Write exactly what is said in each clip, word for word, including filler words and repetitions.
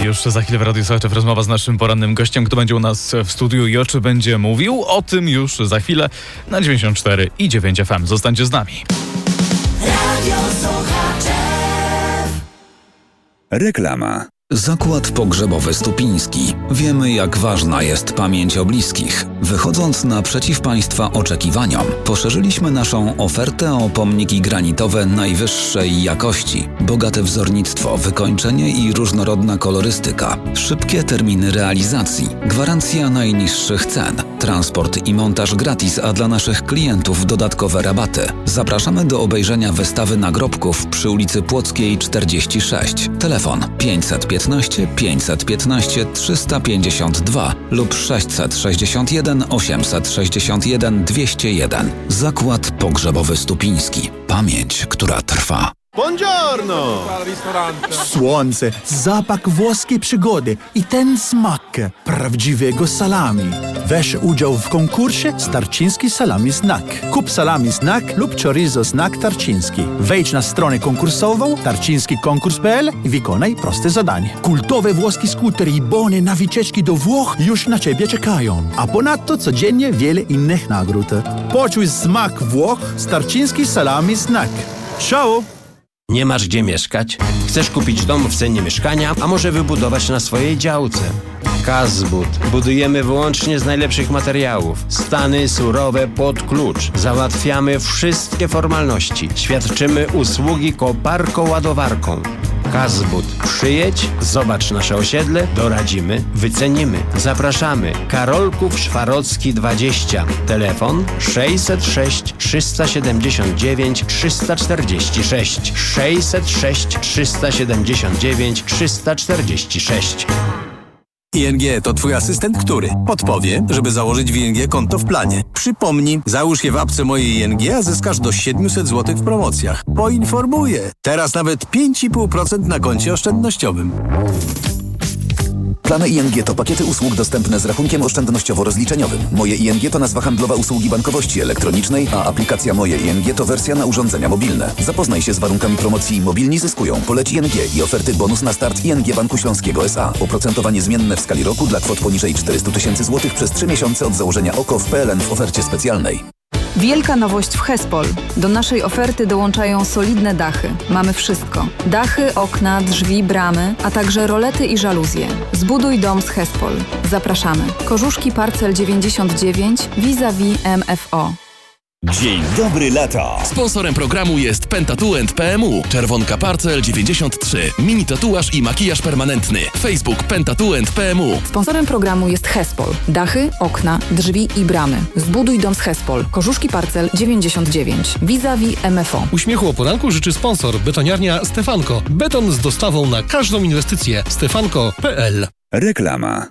już za chwilę w Radiu Sochaczew rozmowa z naszym porannym gościem, kto będzie u nas w studiu i o czym będzie mówił. O tym już za chwilę na dziewięćdziesiąt cztery i dziewięć F M. Zostańcie z nami. Radio Sochaczew. Reklama. Zakład Pogrzebowy Stupiński. Wiemy, jak ważna jest pamięć o bliskich. Wychodząc naprzeciw Państwa oczekiwaniom, poszerzyliśmy naszą ofertę o pomniki granitowe najwyższej jakości. Bogate wzornictwo, wykończenie i różnorodna kolorystyka. Szybkie terminy realizacji. Gwarancja najniższych cen. Transport i montaż gratis, a dla naszych klientów dodatkowe rabaty. Zapraszamy do obejrzenia wystawy nagrobków przy ulicy Płockiej czterdzieści sześć. Telefon pięćset piętnaście pięćset piętnaście trzysta pięćdziesiąt dwa lub sześćset sześćdziesiąt jeden osiemset sześćdziesiąt jeden dwieście jeden. Zakład Pogrzebowy Stupiński. Pamięć, która trwa. Buongiorno! Słońce, zapach włoskiej przygody i ten smak prawdziwego salami. Weź udział w konkursie Tarczyński Salami Znak. Kup salami Znak lub chorizo Znak Tarczyński. Wejdź na stronę konkursową tarczyński konkurs kropka p l i wykonaj proste zadanie. Kultowe włoskie skutery i bony na wycieczki do Włoch już na Ciebie czekają. A ponadto codziennie wiele innych nagród. Poczuj smak Włoch z Tarczyński Salami Znak. Ciao! Nie masz gdzie mieszkać? Chcesz kupić dom w cenie mieszkania, a może wybudować na swojej działce? Kazbud. Budujemy wyłącznie z najlepszych materiałów. Stany surowe pod klucz. Załatwiamy wszystkie formalności. Świadczymy usługi koparką-ładowarką. Kazbud. Przyjedź, zobacz nasze osiedle, doradzimy, wycenimy. Zapraszamy. Karolków Szwarocki dwadzieścia. Telefon sześćset sześć trzysta siedemdziesiąt dziewięć trzysta czterdzieści sześć. sześćset sześć trzysta siedemdziesiąt dziewięć trzysta czterdzieści sześć. I N G to Twój asystent, który podpowie, żeby założyć w I N G konto w planie. Przypomnij, załóż je w apce mojej I N G, a zyskasz do siedemset złotych w promocjach. Poinformuję. Teraz nawet pięć i pół procent na koncie oszczędnościowym. Plany I N G to pakiety usług dostępne z rachunkiem oszczędnościowo-rozliczeniowym. Moje I N G to nazwa handlowa usługi bankowości elektronicznej, a aplikacja Moje I N G to wersja na urządzenia mobilne. Zapoznaj się z warunkami promocji Mobilni zyskują. Poleć I N G i oferty bonus na start I N G Banku Śląskiego S A. Oprocentowanie zmienne w skali roku dla kwot poniżej czterysta tysięcy złotych przez trzy miesiące od założenia O K O w P L N w ofercie specjalnej. Wielka nowość w Hespol. Do naszej oferty dołączają solidne dachy. Mamy wszystko. Dachy, okna, drzwi, bramy, a także rolety i żaluzje. Zbuduj dom z Hespol. Zapraszamy. Korzuszki Parcel dziewięćdziesiąt dziewięć vis-a-vis M F O. Dzień dobry lata. Sponsorem programu jest Pentatuent P M U. Czerwonka Parcel dziewięćdziesiąt trzy. Mini tatuaż i makijaż permanentny. Facebook Pentatuent P M U. Sponsorem programu jest Hespol. Dachy, okna, drzwi i bramy. Zbuduj dom z Hespol. Korzuszki Parcel dziewięćdziesiąt dziewięć. Vis-a-vis M F O. Uśmiechu o poranku życzy sponsor Betoniarnia Stefanko. Beton z dostawą na każdą inwestycję. stefanko kropka p l. Reklama.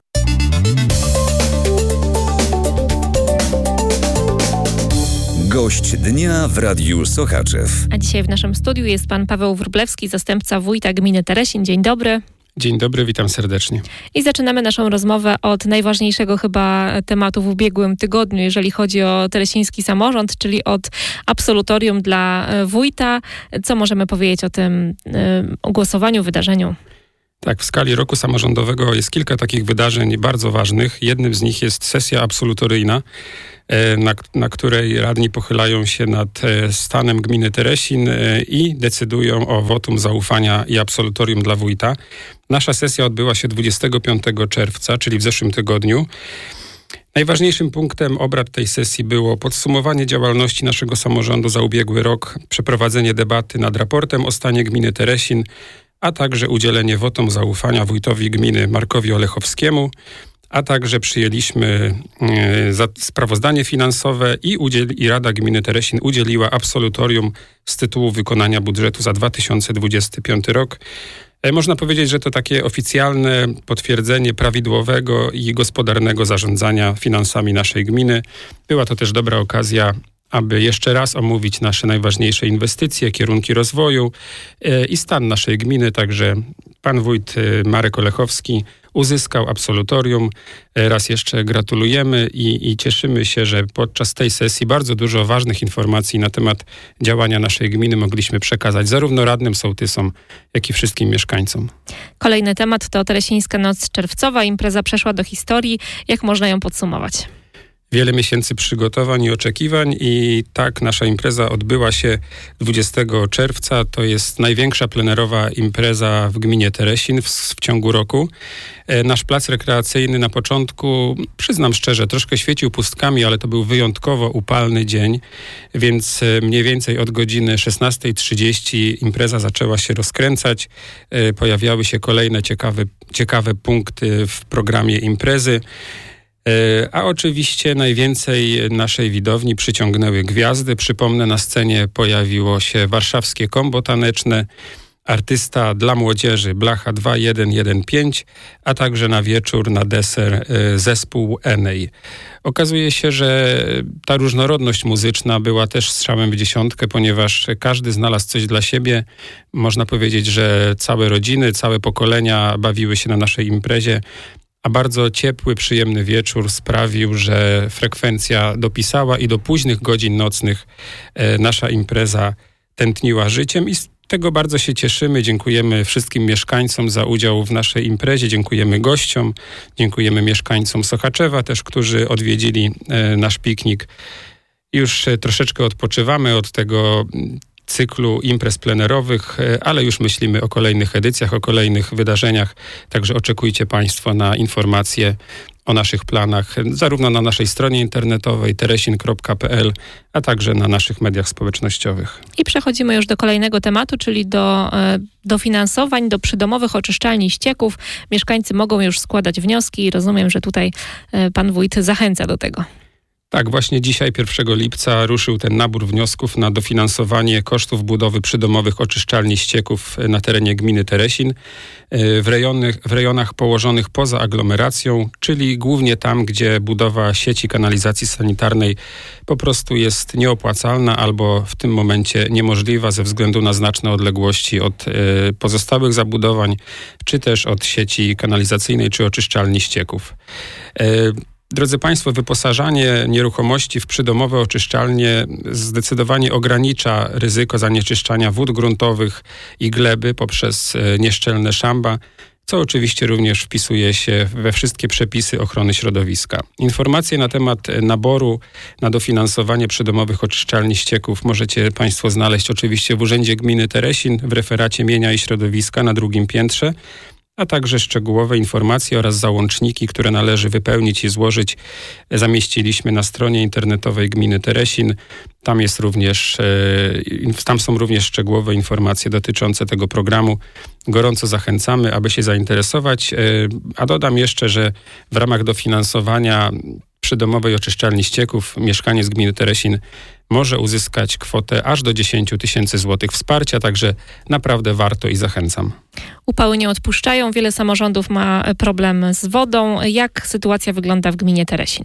Gość dnia w Radiu Sochaczew. A dzisiaj w naszym studiu jest pan Paweł Wróblewski, zastępca wójta gminy Teresin. Dzień dobry. Dzień dobry, witam serdecznie. I zaczynamy naszą rozmowę od najważniejszego chyba tematu w ubiegłym tygodniu, jeżeli chodzi o teresiński samorząd, czyli od absolutorium dla wójta. Co możemy powiedzieć o tym o głosowaniu, wydarzeniu? Tak, w skali roku samorządowego jest kilka takich wydarzeń bardzo ważnych. Jednym z nich jest sesja absolutoryjna, na, na której radni pochylają się nad stanem gminy Teresin i decydują o wotum zaufania i absolutorium dla wójta. Nasza sesja odbyła się dwudziestego piątego czerwca, czyli w zeszłym tygodniu. Najważniejszym punktem obrad tej sesji było podsumowanie działalności naszego samorządu za ubiegły rok, przeprowadzenie debaty nad raportem o stanie gminy Teresin, a także udzielenie wotum zaufania wójtowi gminy Markowi Olechowskiemu, a także przyjęliśmy y, za sprawozdanie finansowe i, udzieli, i Rada Gminy Teresin udzieliła absolutorium z tytułu wykonania budżetu za dwa tysiące dwudziesty piąty rok. E, można powiedzieć, że to takie oficjalne potwierdzenie prawidłowego i gospodarnego zarządzania finansami naszej gminy. Była to też dobra okazja, aby jeszcze raz omówić nasze najważniejsze inwestycje, kierunki rozwoju e, i stan naszej gminy. Także pan wójt e, Marek Olechowski uzyskał absolutorium. E, raz jeszcze gratulujemy i, i cieszymy się, że podczas tej sesji bardzo dużo ważnych informacji na temat działania naszej gminy mogliśmy przekazać zarówno radnym, sołtysom, jak i wszystkim mieszkańcom. Kolejny temat to Teresińska Noc Czerwcowa. Impreza przeszła do historii. Jak można ją podsumować? Wiele miesięcy przygotowań i oczekiwań i tak nasza impreza odbyła się dwudziestego czerwca. To jest największa plenerowa impreza w gminie Teresin w, w ciągu roku. E, nasz plac rekreacyjny na początku, przyznam szczerze, troszkę świecił pustkami, ale to był wyjątkowo upalny dzień, więc e, mniej więcej od godziny szesnastej trzydzieści impreza zaczęła się rozkręcać. E, pojawiały się kolejne ciekawe, ciekawe punkty w programie imprezy. A oczywiście najwięcej naszej widowni przyciągnęły gwiazdy. Przypomnę, na scenie pojawiło się warszawskie kombo taneczne, artysta dla młodzieży Blacha dwa jeden jeden pięć, a także na wieczór, na deser zespół Enej. Okazuje się, że ta różnorodność muzyczna była też strzałem w dziesiątkę, ponieważ każdy znalazł coś dla siebie. Można powiedzieć, że całe rodziny, całe pokolenia bawiły się na naszej imprezie. A bardzo ciepły, przyjemny wieczór sprawił, że frekwencja dopisała i do późnych godzin nocnych e, nasza impreza tętniła życiem i z tego bardzo się cieszymy. Dziękujemy wszystkim mieszkańcom za udział w naszej imprezie, dziękujemy gościom, dziękujemy mieszkańcom Sochaczewa też, którzy odwiedzili e, nasz piknik. Już e, troszeczkę odpoczywamy od tego cyklu imprez plenerowych, ale już myślimy o kolejnych edycjach, o kolejnych wydarzeniach, także oczekujcie Państwo na informacje o naszych planach, zarówno na naszej stronie internetowej teresin kropka p l, a także na naszych mediach społecznościowych. I przechodzimy już do kolejnego tematu, czyli do e, dofinansowań, do przydomowych oczyszczalni ścieków. Mieszkańcy mogą już składać wnioski i rozumiem, że tutaj e, pan wójt zachęca do tego. Tak, właśnie dzisiaj, pierwszego lipca, ruszył ten nabór wniosków na dofinansowanie kosztów budowy przydomowych oczyszczalni ścieków na terenie gminy Teresin w, rejonach, w rejonach położonych poza aglomeracją, czyli głównie tam, gdzie budowa sieci kanalizacji sanitarnej po prostu jest nieopłacalna albo w tym momencie niemożliwa ze względu na znaczne odległości od y, pozostałych zabudowań, czy też od sieci kanalizacyjnej, czy oczyszczalni ścieków. Y, Drodzy Państwo, wyposażanie nieruchomości w przydomowe oczyszczalnie zdecydowanie ogranicza ryzyko zanieczyszczania wód gruntowych i gleby poprzez nieszczelne szamba, co oczywiście również wpisuje się we wszystkie przepisy ochrony środowiska. Informacje na temat naboru na dofinansowanie przydomowych oczyszczalni ścieków możecie Państwo znaleźć oczywiście w Urzędzie Gminy Teresin w referacie mienia i środowiska na drugim piętrze, a także szczegółowe informacje oraz załączniki, które należy wypełnić i złożyć, zamieściliśmy na stronie internetowej gminy Teresin. Tam jest również, tam są również szczegółowe informacje dotyczące tego programu. Gorąco zachęcamy, aby się zainteresować. A dodam jeszcze, że w ramach dofinansowania przydomowej oczyszczalni ścieków mieszkaniec gminy Teresin może uzyskać kwotę aż do dziesięć tysięcy złotych wsparcia, także naprawdę warto i zachęcam. Upały nie odpuszczają, wiele samorządów ma problem z wodą. Jak sytuacja wygląda w gminie Teresin?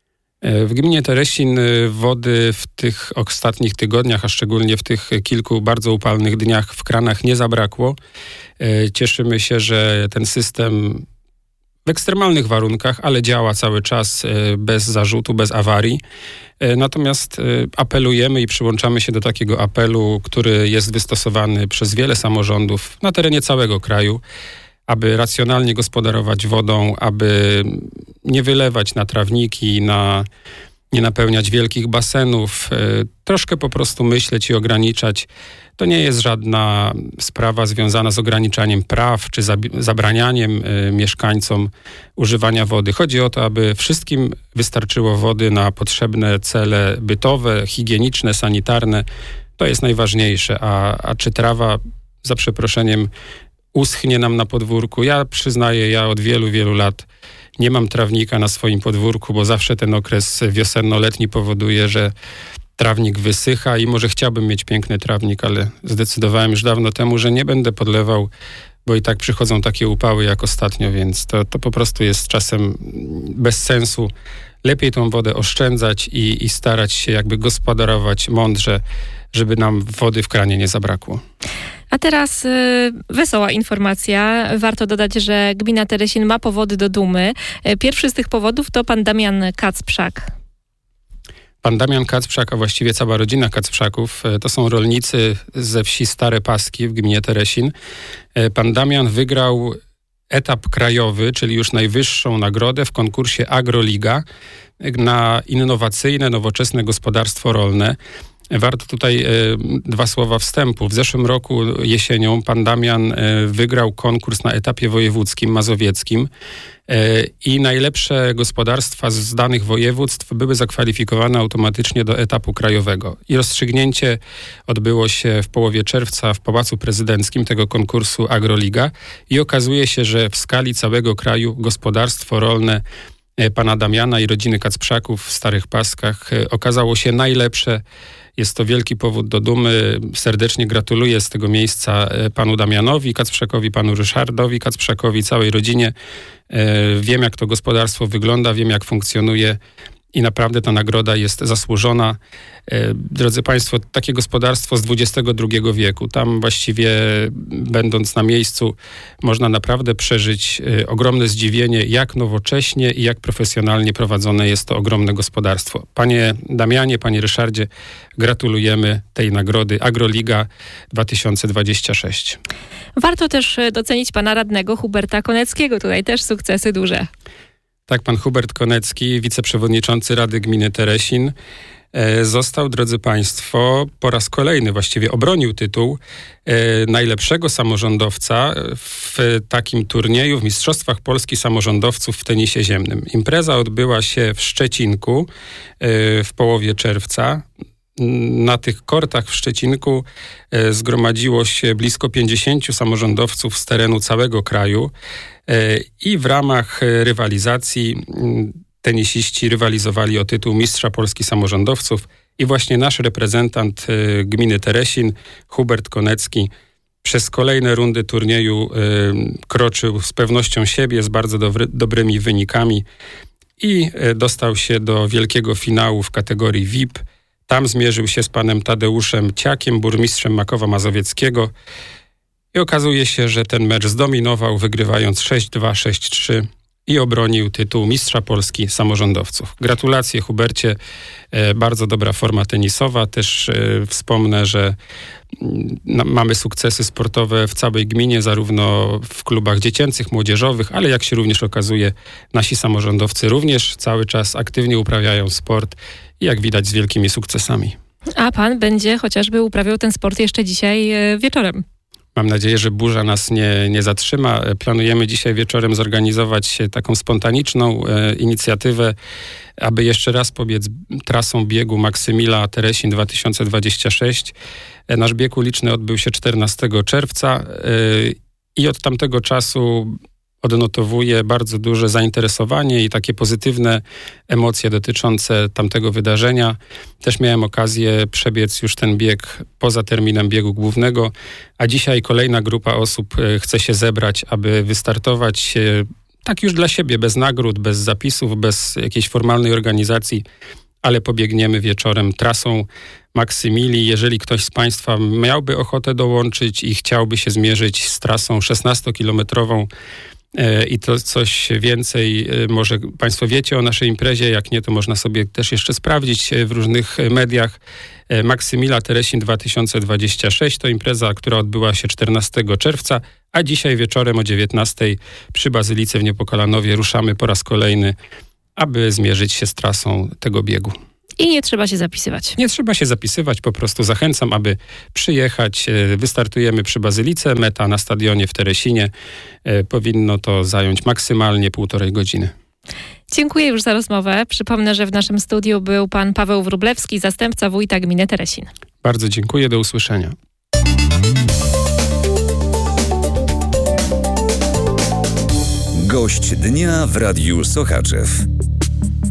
W gminie Teresin wody w tych ostatnich tygodniach, a szczególnie w tych kilku bardzo upalnych dniach w kranach nie zabrakło. Cieszymy się, że ten system w ekstremalnych warunkach, ale działa cały czas bez zarzutu, bez awarii. Natomiast apelujemy i przyłączamy się do takiego apelu, który jest wystosowany przez wiele samorządów na terenie całego kraju, aby racjonalnie gospodarować wodą, aby nie wylewać na trawniki, na, nie napełniać wielkich basenów, troszkę po prostu myśleć i ograniczać. To nie jest żadna sprawa związana z ograniczaniem praw czy zabranianiem y, mieszkańcom używania wody. Chodzi o to, aby wszystkim wystarczyło wody na potrzebne cele bytowe, higieniczne, sanitarne. To jest najważniejsze. A, a czy trawa, za przeproszeniem, uschnie nam na podwórku? Ja przyznaję, ja od wielu, wielu lat nie mam trawnika na swoim podwórku, bo zawsze ten okres wiosenno-letni powoduje, że trawnik wysycha i może chciałbym mieć piękny trawnik, ale zdecydowałem już dawno temu, że nie będę podlewał, bo i tak przychodzą takie upały jak ostatnio, więc to, to po prostu jest czasem bez sensu. Lepiej tą wodę oszczędzać i, i starać się jakby gospodarować mądrze, żeby nam wody w kranie nie zabrakło. A teraz y, wesoła informacja. Warto dodać, że gmina Teresin ma powody do dumy. Pierwszy z tych powodów to pan Damian Kacprzak. Pan Damian Kacprzak, a właściwie cała rodzina Kacprzaków, to są rolnicy ze wsi Stare Paski w gminie Teresin. Pan Damian wygrał etap krajowy, czyli już najwyższą nagrodę w konkursie Agroliga na innowacyjne, nowoczesne gospodarstwo rolne. Warto tutaj e, dwa słowa wstępu. W zeszłym roku jesienią pan Damian e, wygrał konkurs na etapie wojewódzkim, mazowieckim e, i najlepsze gospodarstwa z danych województw były zakwalifikowane automatycznie do etapu krajowego. I rozstrzygnięcie odbyło się w połowie czerwca w Pałacu Prezydenckim tego konkursu Agroliga i okazuje się, że w skali całego kraju gospodarstwo rolne pana Damiana i rodziny Kacprzaków w Starych Paskach okazało się najlepsze. Jest to wielki powód do dumy. Serdecznie gratuluję z tego miejsca panu Damianowi Kacprzakowi, panu Ryszardowi Kacprzakowi, całej rodzinie. Wiem, jak to gospodarstwo wygląda, wiem, jak funkcjonuje i naprawdę ta nagroda jest zasłużona. Drodzy Państwo, takie gospodarstwo z dwudziestego drugiego wieku. Tam właściwie będąc na miejscu można naprawdę przeżyć ogromne zdziwienie, jak nowocześnie i jak profesjonalnie prowadzone jest to ogromne gospodarstwo. Panie Damianie, panie Ryszardzie, gratulujemy tej nagrody Agroliga dwa tysiące dwadzieścia sześć. Warto też docenić pana radnego Huberta Koneckiego. Tutaj też sukcesy duże. Tak, pan Hubert Konecki, wiceprzewodniczący Rady Gminy Teresin, e, został, drodzy Państwo, po raz kolejny właściwie obronił tytuł e, najlepszego samorządowca w takim turnieju w Mistrzostwach Polski Samorządowców w tenisie ziemnym. Impreza odbyła się w Szczecinku e, w połowie czerwca. Na tych kortach w Szczecinku e, zgromadziło się blisko pięćdziesięciu samorządowców z terenu całego kraju e, i w ramach rywalizacji m, tenisiści rywalizowali o tytuł Mistrza Polski Samorządowców i właśnie nasz reprezentant e, gminy Teresin, Hubert Konecki, przez kolejne rundy turnieju e, kroczył z pewnością siebie, z bardzo dobry, dobrymi wynikami i e, dostał się do wielkiego finału w kategorii V I P. Tam zmierzył się z panem Tadeuszem Ciakiem, burmistrzem Makowa Mazowieckiego i okazuje się, że ten mecz zdominował, wygrywając sześć dwa, sześć trzy i obronił tytuł Mistrza Polski Samorządowców. Gratulacje, Hubercie, e, bardzo dobra forma tenisowa. Też e, wspomnę, że na, mamy sukcesy sportowe w całej gminie, zarówno w klubach dziecięcych, młodzieżowych, ale jak się również okazuje, nasi samorządowcy również cały czas aktywnie uprawiają sport i jak widać z wielkimi sukcesami. A pan będzie chociażby uprawiał ten sport jeszcze dzisiaj e, wieczorem. Mam nadzieję, że burza nas nie, nie zatrzyma. Planujemy dzisiaj wieczorem zorganizować taką spontaniczną e, inicjatywę, aby jeszcze raz pobiec trasą biegu Maksymila Teresin dwa tysiące dwadzieścia sześć. E, nasz bieg uliczny odbył się czternastego czerwca e, i od tamtego czasu odnotowuje bardzo duże zainteresowanie i takie pozytywne emocje dotyczące tamtego wydarzenia. Też miałem okazję przebiec już ten bieg poza terminem biegu głównego, a dzisiaj kolejna grupa osób chce się zebrać, aby wystartować tak już dla siebie, bez nagród, bez zapisów, bez jakiejś formalnej organizacji, ale pobiegniemy wieczorem trasą Maksymili. Jeżeli ktoś z Państwa miałby ochotę dołączyć i chciałby się zmierzyć z trasą szesnastokilometrową, i to coś więcej może Państwo wiecie o naszej imprezie, jak nie, to można sobie też jeszcze sprawdzić w różnych mediach. Maksymila Teresin dwa tysiące dwadzieścia sześć to impreza, która odbyła się czternastego czerwca, a dzisiaj wieczorem o dziewiętnastej przy Bazylice w Niepokalanowie ruszamy po raz kolejny, aby zmierzyć się z trasą tego biegu. I nie trzeba się zapisywać. Nie trzeba się zapisywać, po prostu zachęcam, aby przyjechać. Wystartujemy przy Bazylice, meta na stadionie w Teresinie. Powinno to zająć maksymalnie półtorej godziny. Dziękuję już za rozmowę. Przypomnę, że w naszym studiu był pan Paweł Wróblewski, zastępca wójta gminy Teresin. Bardzo dziękuję, do usłyszenia. Gość dnia w Radiu Sochaczew.